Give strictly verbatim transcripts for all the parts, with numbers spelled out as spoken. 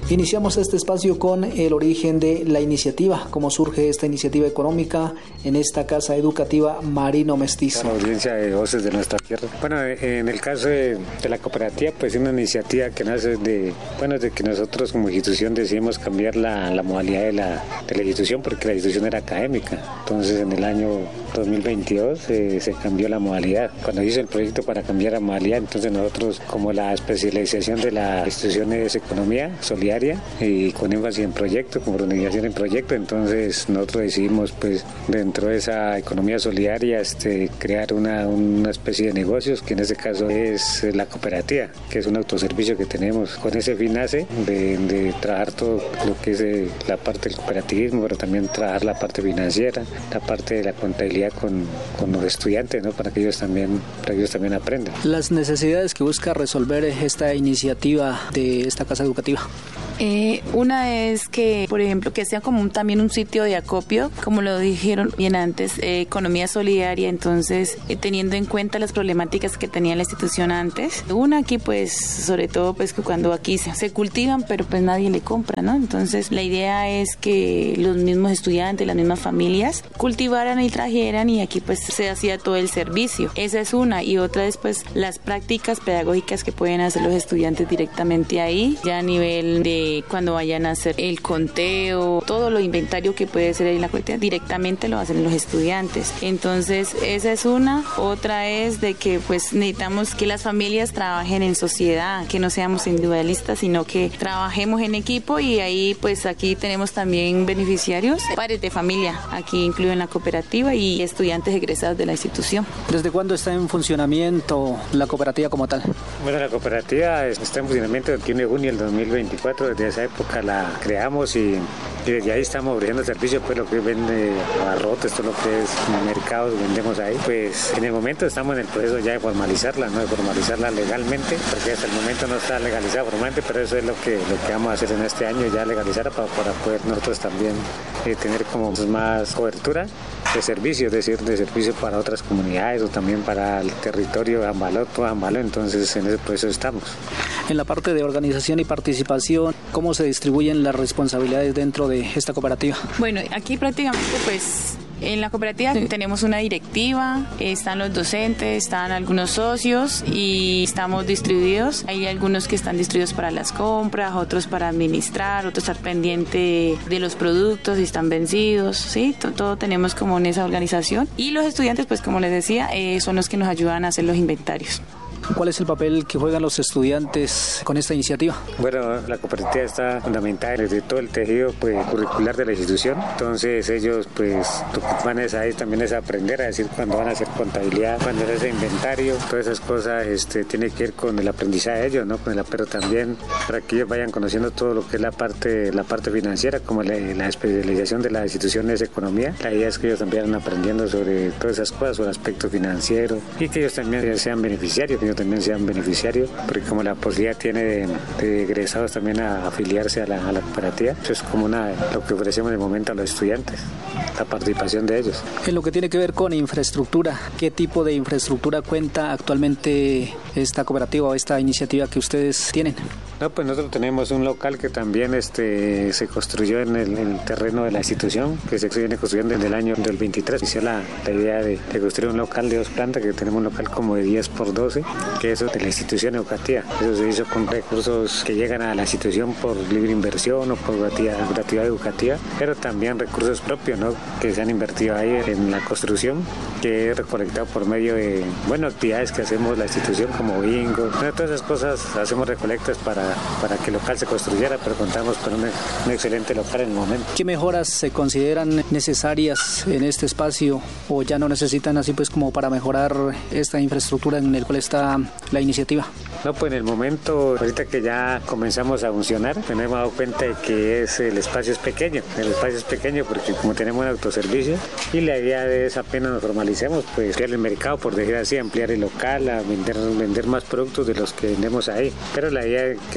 Iniciamos este espacio con el origen de la iniciativa, cómo surge esta iniciativa económica en esta casa educativa Marino Mestizo. La audiencia de voces de nuestra tierra. Bueno, en el caso de, de la cooperativa, pues es una iniciativa que nace de, bueno, de que nosotros como institución decidimos cambiar la, la modalidad de la, de la institución, porque la institución era académica. Entonces en el año dos mil veintidós eh, se cambió la modalidad. Cuando hice el proyecto para cambiar la modalidad, entonces nosotros, como la especialización de la institución es economía solidaria y con énfasis en proyecto, como organización en proyecto, entonces nosotros decidimos pues dentro de esa economía solidaria este, crear una, una especie de negocios, que en este caso es la cooperativa, que es un autoservicio que tenemos. Con ese fin nace de, de trabajar todo lo que es eh, la parte del cooperativismo, pero también trabajar la parte financiera, la parte de la contabilidad con, con los estudiantes, ¿no? Para que ellos también, para que ellos también aprendan. Las necesidades que busca resolver esta iniciativa de esta casa educativa. Eh, una es que, por ejemplo, que sea como un, también un sitio de acopio, como lo dijeron bien antes, eh, economía solidaria, entonces eh, teniendo en cuenta las problemáticas que tenía la institución antes. Una aquí pues, sobre todo pues que cuando aquí se, se cultivan, pero pues nadie le compra, ¿no? Entonces la idea es que los mismos estudiantes, las mismas familias cultivaran y trajeran y aquí pues se hacía todo el servicio. Esa es una, y otra es pues las prácticas pedagógicas que pueden hacer los estudiantes directamente ahí, ya a nivel de cuando vayan a hacer el conteo, todo lo inventario que puede ser en la cooperativa, directamente lo hacen los estudiantes. Entonces, esa es una. Otra es de que pues necesitamos que las familias trabajen en sociedad, que no seamos individualistas, sino que trabajemos en equipo, y ahí pues aquí tenemos también beneficiarios, padres de familia, aquí incluyen la cooperativa y estudiantes egresados de la institución. ¿Desde cuándo está en funcionamiento la cooperativa como tal? Bueno, la cooperativa está en funcionamiento el veintiuno de junio del dos mil veinticuatro. Desde esa época la creamos y, y desde ahí estamos ofreciendo servicio, pues lo que vende abarrotes, todo lo que es mercados, vendemos ahí. Pues en el momento estamos en el proceso ya de formalizarla, ¿no? De formalizarla legalmente, porque hasta el momento no está legalizada formalmente, pero eso es lo que, lo que vamos a hacer en este año, ya legalizarla para, para poder nosotros también eh, tener como más cobertura de servicio, es decir, de servicio para otras comunidades o también para el territorio de Ambaló, todo Ambaló, entonces en ese proceso estamos. En la parte de organización y participación, ¿cómo se distribuyen las responsabilidades dentro de esta cooperativa? Bueno, aquí prácticamente pues en la cooperativa tenemos una directiva, están los docentes, están algunos socios y estamos distribuidos. Hay algunos que están distribuidos para las compras, otros para administrar, otros estar pendiente de los productos si están vencidos, ¿sí? Todo, todo tenemos como en esa organización. Y los estudiantes, pues como les decía, eh, son los que nos ayudan a hacer los inventarios. ¿Cuál es el papel que juegan los estudiantes con esta iniciativa? Bueno, la cooperativa está fundamentada desde todo el tejido pues, curricular de la institución. Entonces ellos pues lo que van es ahí también es aprender a decir cuando van a hacer contabilidad, cuando es ese inventario, todas esas cosas este, tiene que ver con el aprendizaje de ellos, ¿no? Con el, pero también para que ellos vayan conociendo todo lo que es la parte, la parte financiera, como la, la especialización de la institución es economía. La idea es que ellos también vayan aprendiendo sobre todas esas cosas, sobre el aspecto financiero, y que ellos también sean beneficiarios, que ellos también sean beneficiarios, porque como la posibilidad tiene de, de egresados también a afiliarse a la, a la cooperativa, eso es como una, lo que ofrecemos de momento a los estudiantes, la participación de ellos. En lo que tiene que ver con infraestructura, ¿qué tipo de infraestructura cuenta actualmente esta cooperativa o esta iniciativa que ustedes tienen? No, pues nosotros tenemos un local que también este, se construyó en el, en el terreno de la institución, que se viene construyendo desde el año del veintitrés. Hizo la, la idea de, de construir un local de dos plantas, que tenemos un local como de diez por doce, que eso de la institución educativa. Eso se hizo con recursos que llegan a la institución por libre inversión o por gratuidad, gratuidad educativa, pero también recursos propios, ¿no? Que se han invertido ahí en la construcción, que es recolectado por medio de, bueno, actividades que hacemos la institución como bingo. Bueno, todas esas cosas hacemos recolectas para, para que el local se construyera, pero contamos con un, un excelente local en el momento. ¿Qué mejoras se consideran necesarias en este espacio o ya no necesitan así pues como para mejorar esta infraestructura en el cual está la iniciativa? No, pues en el momento, ahorita que ya comenzamos a funcionar, nos hemos dado cuenta de que es, el espacio es pequeño. El espacio es pequeño porque como tenemos un autoservicio y la idea es apenas nos formalicemos, pues ampliar el mercado, por decir así, ampliar el local, a vender, vender más productos de los que vendemos ahí. Pero la idea que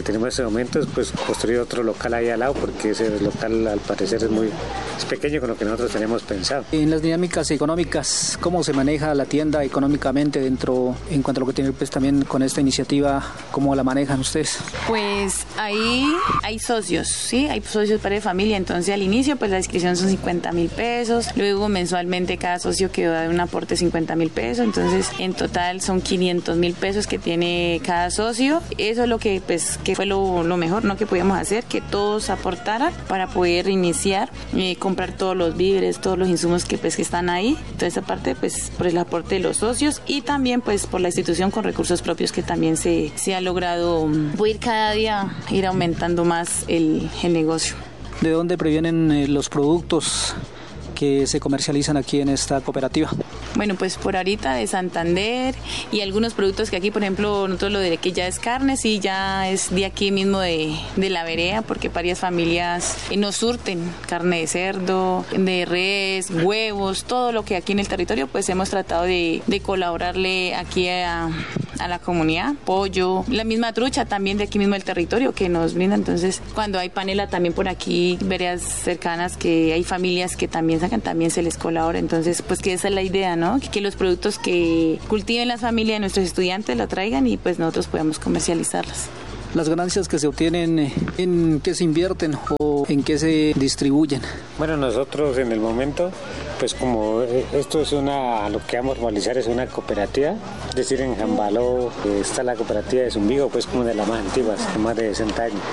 que tenemos en este momento es pues construir otro local ahí al lado, porque ese local al parecer es muy es pequeño con lo que nosotros teníamos pensado. En las dinámicas económicas, ¿cómo se maneja la tienda económicamente dentro, en cuanto a lo que tiene pues también con esta iniciativa, cómo la manejan ustedes? Pues ahí hay socios, ¿sí? Hay socios para familia, entonces al inicio pues la inscripción son cincuenta mil pesos, luego mensualmente cada socio que da un aporte de cincuenta mil pesos, entonces en total son quinientos mil pesos que tiene cada socio. Eso es lo que pues que fue lo, lo mejor, ¿no? Que podíamos hacer, que todos aportaran para poder iniciar, eh, comprar todos los víveres, todos los insumos que pues que están ahí. Entonces aparte pues por el aporte de los socios y también pues por la institución con recursos propios que también se, se ha logrado ir cada día ir aumentando más el, el negocio. ¿De dónde provienen eh, los productos que se comercializan aquí en esta cooperativa? Bueno, pues por ahorita de Santander y algunos productos que aquí, por ejemplo, nosotros lo de que ya es carne, sí, ya es de aquí mismo de, de la vereda, porque varias familias nos surten carne de cerdo, de res, huevos, todo lo que aquí en el territorio, pues hemos tratado de, de colaborarle aquí a, a la comunidad, pollo, la misma trucha también de aquí mismo del territorio que nos brinda. Entonces, cuando hay panela también por aquí, veredas cercanas que hay familias que también sacan, también se les colabora. Entonces, pues que esa es la idea, ¿no? Que los productos que cultiven las familias de nuestros estudiantes la traigan y pues nosotros podamos comercializarlas. Las ganancias que se obtienen, ¿en qué se invierten o en qué se distribuyen? Bueno, nosotros en el momento, pues como esto es una, lo que vamos a formalizar es una cooperativa, es decir, en Jambaló está la cooperativa de Zumbigo, pues como de las más antiguas, de más de sesenta años.